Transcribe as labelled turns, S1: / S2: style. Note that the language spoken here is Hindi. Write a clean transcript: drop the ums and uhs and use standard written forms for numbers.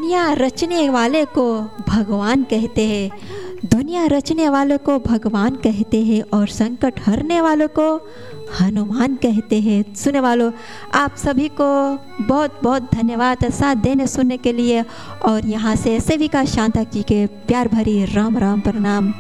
S1: दुनिया रचने वाले को भगवान कहते हैं, दुनिया रचने वालों को भगवान कहते हैं और संकट हरने वालों को हनुमान कहते हैं। सुनने वालों, आप सभी को बहुत बहुत धन्यवाद साथ देने सुनने के लिए। और यहाँ से सेविका शांता जी के प्यार भरी राम राम प्रणाम।